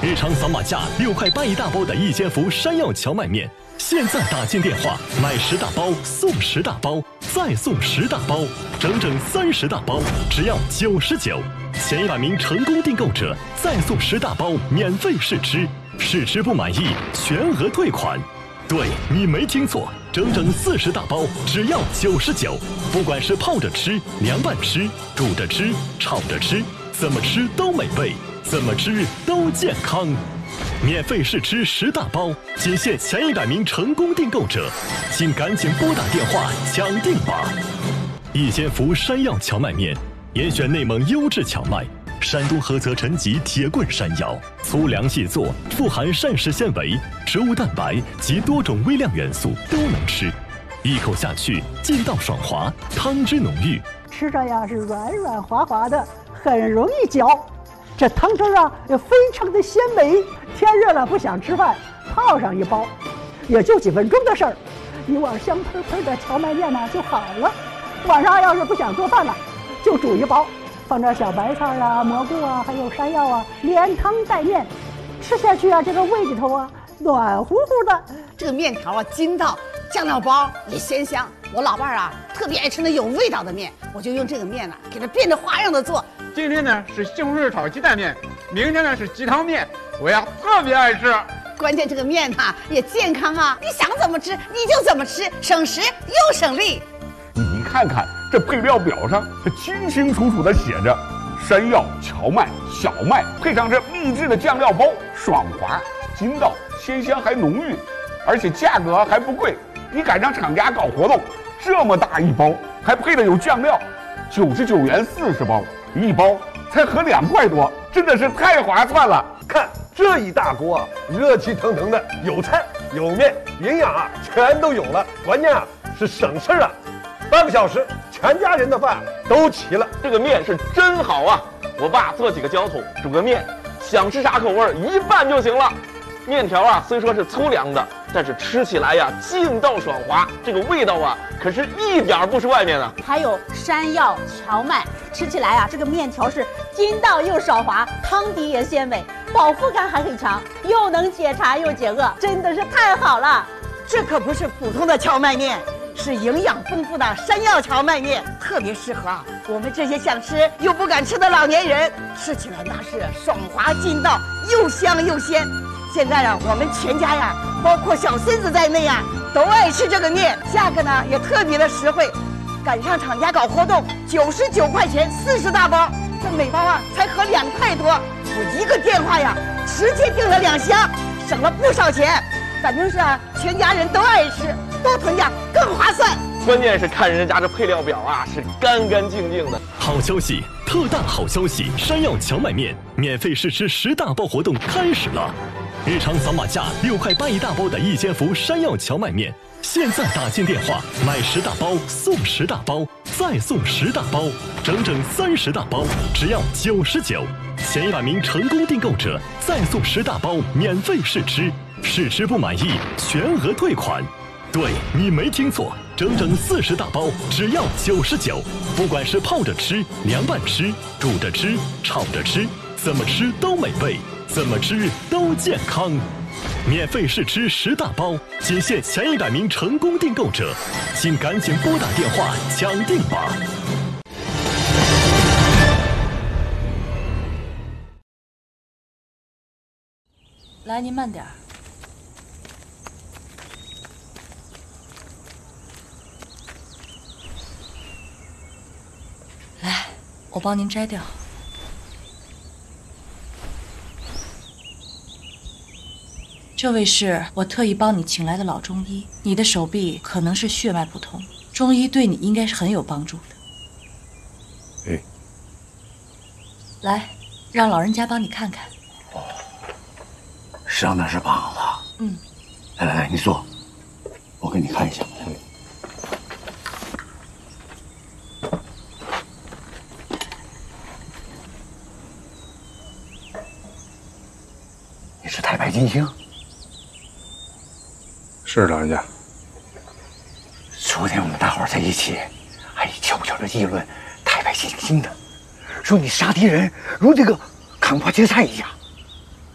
日常扫码价6块8一大包的一千福山药荞麦面，现在打进电话买10大包送10大包，再送10大包，整整30大包，只要99。前100名成功订购者再送10大包免费试吃，试吃不满意全额退款。对，你没听错，整整40大包只要99。不管是泡着吃、凉拌吃、煮着吃、炒着吃，怎么吃都美味，怎么吃都健康。免费试吃10大包，仅限前100名成功订购者，请赶紧拨打电话抢订吧！一千福山药荞麦面，严选内蒙优质荞麦，山东菏泽陈集铁棍山药，粗粮细做，富含膳食纤维、植物蛋白及多种微量元素，都能吃。一口下去，劲道爽滑，汤汁浓郁， 吃着呀是软软滑滑的，很容易嚼。这汤汁啊也非常的鲜美。天热了不想吃饭，泡上一包，也就几分钟的事儿，一碗香喷喷的荞麦面呢就好了。晚上要是不想做饭了，就煮一包，放点小白菜啊、蘑菇啊，还有山药啊，连汤带面，吃下去啊，这个胃里头啊暖乎乎的。 这个面条啊筋道，酱料包也鲜香。我老伴儿啊特别爱吃那有味道的面，我就用这个面呢给它变着花样的做。 今天呢是西红柿炒鸡蛋面，明天呢是鸡汤面，我呀特别爱吃。 关键这个面呢也健康啊，你想怎么吃你就怎么吃，省时又省力。 你看看这配料表上，它清清楚楚地写着山药、荞麦、小麦，配上这秘制的酱料包，爽滑、筋道、鲜香还浓郁，而且价格还不贵。你赶上厂家搞活动，这么大一包，还配的有酱料，99元40包，一包才合2块多，真的是太划算了。 看这一大锅啊，热气腾腾的，有菜有面，营养啊全都有了，关键啊是省事啊。半个小时，全家人的饭都齐了。 这个面是真好啊！我爸做几个浇头，煮个面，想吃啥口味一拌就行了。面条啊，虽说是粗粮的，但是吃起来呀，劲道爽滑，这个味道啊，可是一点不是外面的。 还有山药、荞麦，吃起来啊，这个面条是筋道又爽滑，汤底也鲜美，饱腹感还很强，又能解馋又解饿，真的是太好了。 这可不是普通的荞麦面，是营养丰富的山药荞麦面，特别适合我们这些想吃又不敢吃的老年人，吃起来那是爽滑劲道，又香又鲜。现在啊，我们全家呀，包括小孙子在内呀，都爱吃这个面，价格呢也特别的实惠。赶上厂家搞活动，99块钱40大包，这每包啊才合2块多。我一个电话呀，直接订了2箱，省了不少钱。反正是啊，全家人都爱吃，多囤点更划算。 关键是看人家这配料表啊，是干干净净的。 好消息，特大好消息！山药荞麦面免费试吃10大包活动开始了。日常扫码价6块8一大包的一千福山药荞麦面，现在打进电话买10大包送10大包，再送10大包，整整30大包，只要99。前100名成功订购者再送10大包免费试吃，试吃不满意全额退款。对，你没听错，整整40大包只要99。不管是泡着吃、凉拌吃、煮着吃、炒着吃，怎么吃都美味，怎么吃都健康。免费试吃10大包，仅限前100名成功订购者，请赶紧拨打电话抢订吧！ 来，您慢点儿。来，我帮您摘掉。这位是我特意帮你请来的老中医，你的手臂可能是血脉不通，中医对你应该是很有帮助的。 哎， 来，让老人家帮你看看。 哦，伤的是膀子。 嗯， 来来来，你坐，我给你看一下。你是太白金星？ 是老人家。 昨天我们大伙儿在一起，还悄悄地议论太白金星的，说你杀敌人如这个扛破芥菜一样。